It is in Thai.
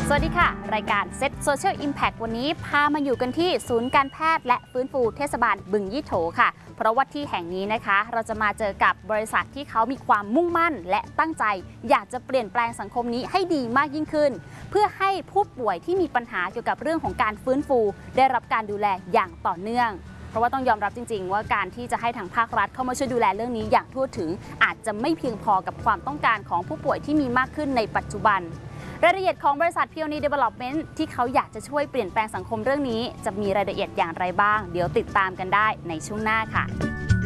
สวัสดีค่ะรายการ Set Social Impact วันนี้พามาอยู่กันที่ศูนย์การแพทย์และฟื้นฟูเทศบาลบึงยี่โถค่ะเพราะว่าที่แห่งนี้นะคะเราจะมาเจอกับบริษัทที่เขามีความมุ่งมั่นและตั้งใจอยากจะเปลี่ยนแปลงสังคมนี้ให้ดีมากยิ่งขึ้นเพื่อให้ผู้ป่วยที่มีปัญหาเกี่ยวกับเรื่องของการฟื้นฟูได้รับการดูแลอย่างต่อเนื่องเพราะว่าต้องยอมรับจริงๆว่าการที่จะให้ทางภาครัฐเข้ามาช่วยดูแลเรื่องนี้อย่างทั่วถึงอาจจะไม่เพียงพอกับความต้องการของผู้ป่วยที่มีมากขึ้นในปัจจุบันรายละเอียดของบริษัท Peony Development ที่เขาอยากจะช่วยเปลี่ยนแปลงสังคมเรื่องนี้จะมีรายละเอียดอย่างไรบ้างเดี๋ยวติดตามกันได้ในช่วงหน้าค่ะ